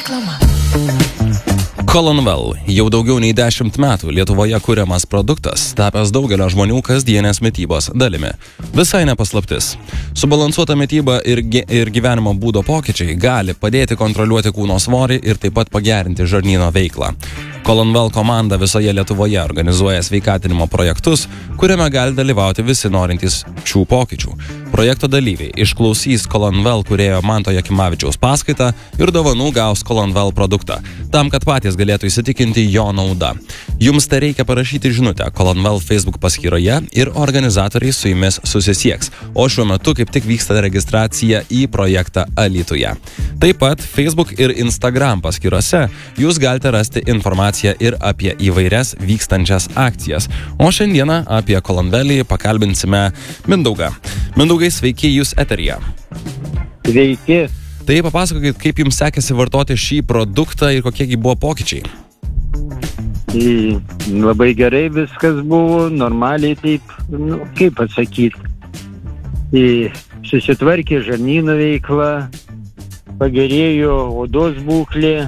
Reklama. Colonwell jau daugiau nei 10 metų Lietuvoje kuriamas produktas, tapęs daugelio žmonių kasdienės mitybos dalimi. Visai nepaslaptis. Subalansuota mityba ir gyvenimo būdo pokyčiai gali padėti kontroliuoti kūno svorį ir taip pat pagerinti žarnyno veiklą. Colonwell komanda visoje Lietuvoje organizuoja sveikatinimo projektus, kuriame gali dalyvauti visi norintys šių pokyčių. Projekto dalyviai išklausys Colonwell kūrėjo Manto Jakimavičiaus paskaitą ir dovanų gaus Colonwell produktą, tam, kad patys galėtų įsitikinti jo nauda. Jums tai reikia parašyti žinutę Colonwell Facebook paskyroje ir organizatoriai su jumis susisieks, o šiuo metu kaip tik vyksta registracija į projektą Alytuje. Taip pat Facebook ir Instagram paskyrose jūs galite rasti informaciją ir apie įvairias vykstančias akcijas. O šiandieną apie Colonwellį pakalbinsime Mindaugą. Mindaugai, sveiki, jūs eteryje. Sveiki. Tai papasakokit, kaip jums sekėsi vartoti šį produktą ir kokie buvo pokyčiai. Labai gerai viskas buvo, normaliai taip, kaip atsakyti. Susitvarkė žarnyno veikla, pagerėjo odos būklė,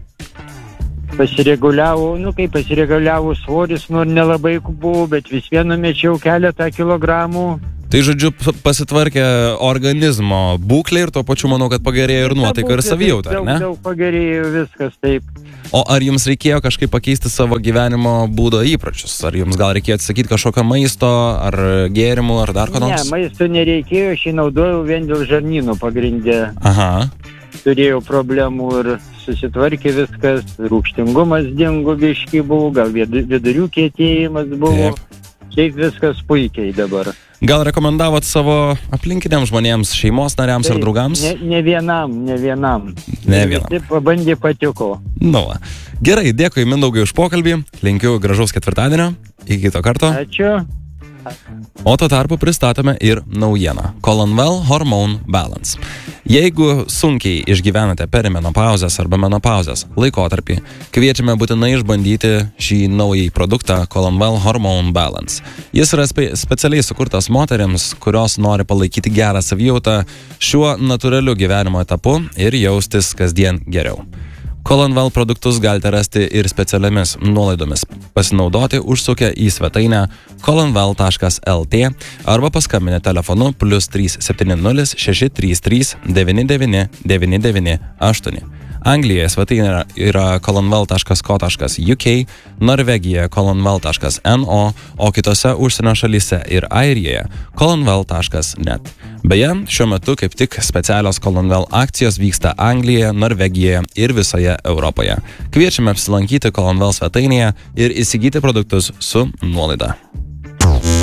pasireguliavo svoris, nors nelabai buvo, bet vis vien numečiau keletą kilogramų. Tai žodžiu, pasitvarkė organizmo būklė ir tuo pačiu manau, kad pagerėjo ir nuotaika ir savijauta, ar ne? Daug pagerėjo viskas, taip. O ar jums reikėjo kažkaip pakeisti savo gyvenimo būdo įpročius? Ar jums gal reikėjo atsakyti kažkokio maisto, ar gėrimų, ar dar ko nors? Ne, maisto nereikėjo, aš jį naudojau vien dėl žarnyno pagrindė. Aha. Turėjau problemų ir susitvarkė viskas, rūgštingumas dingo biškį buvo, gal vidurių kietėjimas buvo. Taip. Šiaip viskas puikiai dabar. Gal rekomendavot savo aplinkiniams žmonėms, šeimos nariams ar draugams? Ne vienam. Ne vienam. Visi pabandė, patiko. Nu, gerai, dėkui Mindaugai už pokalbį, linkiu gražaus ketvirtadienio, iki kito karto. Ačiū. O tuo tarpu pristatome ir naujieną. Colonwell Hormone Balance. Jeigu sunkiai išgyvenate perimenopauzės arba menopauzės laikotarpį, kviečiame būtinai išbandyti šį naująjį produktą Colonwell Hormone Balance. Jis yra specialiai sukurtas moteriams, kurios nori palaikyti gerą savijautą šiuo natūraliu gyvenimo etapu ir jaustis kasdien geriau. Colonwell produktus galite rasti ir specialiamis nuolaidomis. Pasinaudoti užsukę į svetainę colonwell.lt arba paskambinę telefonu +370 633 99 998. Anglijoje svetainė yra colonwell.co.uk, Norvegijoje colonwell.no, o kitose užsienio šalyse ir Airijoje colonwell.net. Beje, šiuo metu kaip tik specialios Colonwell akcijos vyksta Anglijoje, Norvegijoje ir visoje Europoje. Kviečiame apsilankyti Colonwell svetainėje ir įsigyti produktus su nuolaida.